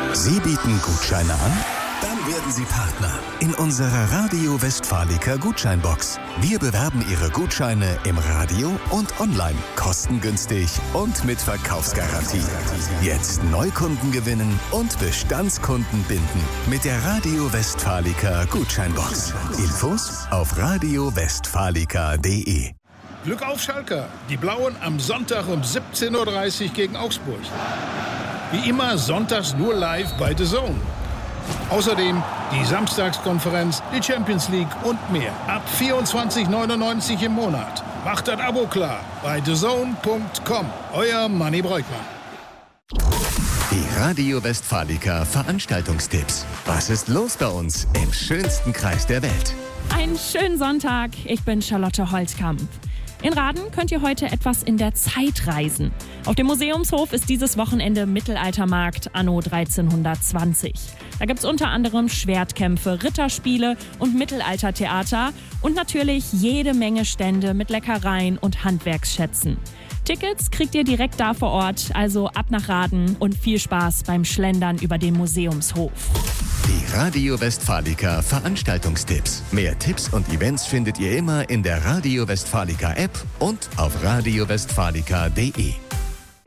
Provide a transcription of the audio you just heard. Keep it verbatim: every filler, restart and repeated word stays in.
Sie bieten Gutscheine an? Dann werden Sie Partner in unserer Radio Westfalica Gutscheinbox. Wir bewerben Ihre Gutscheine im Radio und online, kostengünstig und mit Verkaufsgarantie. Jetzt Neukunden gewinnen und Bestandskunden binden mit der Radio Westfalica Gutscheinbox. Infos auf radio westfalica punkt de. Glück auf Schalke. Die Blauen am Sonntag um siebzehn Uhr dreißig gegen Augsburg. Wie immer sonntags nur live bei The Zone. Außerdem die Samstagskonferenz, die Champions League und mehr. Ab vierundzwanzig neunundneunzig im Monat. Macht das Abo klar bei the zone punkt com. Euer Manni Breukmann. Die Radio Westfalica Veranstaltungstipps. Was ist los bei uns im schönsten Kreis der Welt? Einen schönen Sonntag. Ich bin Charlotte Holtkamp. In Raden könnt ihr heute etwas in der Zeit reisen. Auf dem Museumshof ist dieses Wochenende Mittelaltermarkt anno dreizehnhundertzwanzig. Da gibt's unter anderem Schwertkämpfe, Ritterspiele und Mittelaltertheater und natürlich jede Menge Stände mit Leckereien und Handwerksschätzen. Tickets kriegt ihr direkt da vor Ort, also ab nach Raden und viel Spaß beim Schlendern über den Museumshof. Die Radio Westfalica Veranstaltungstipps. Mehr Tipps und Events findet ihr immer in der Radio Westfalica App und auf radio westfalica punkt de.